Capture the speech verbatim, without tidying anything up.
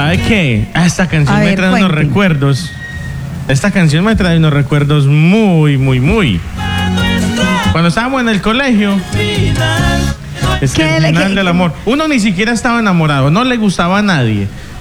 ¿Sabe qué? Ah, esta canción A me ver, trae unos cuénteme. recuerdos. Esta canción me trae unos recuerdos muy, muy, muy. Cuando estábamos en el colegio. Es que ¿Qué el le- final qué- del amor. Uno ni siquiera estaba enamorado, no le gustaba a nadie.